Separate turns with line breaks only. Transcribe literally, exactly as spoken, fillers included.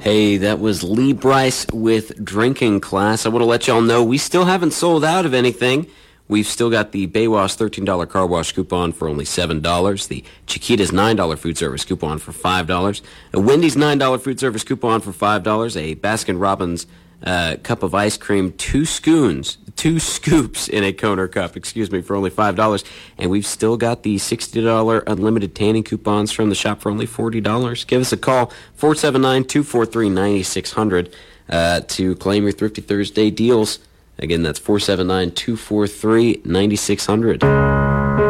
Hey, that was Lee Brice with Drinking Class. I want to let y'all know we still haven't sold out of anything. We've still got the Baywash thirteen dollars car wash coupon for only seven dollars, the Chiquita's nine dollars food service coupon for five dollars, a Wendy's nine dollars food service coupon for five dollars, a Baskin-Robbins uh, cup of ice cream, two scoons, two scoops in a Coner cup, excuse me, for only five dollars. And we've still got the sixty dollars unlimited tanning coupons from the shop for only forty dollars. Give us a call, four seven nine, two four three, nine six zero zero, uh, to claim your Thrifty Thursday deals. Again, that's four seven nine, two four three, nine six zero zero.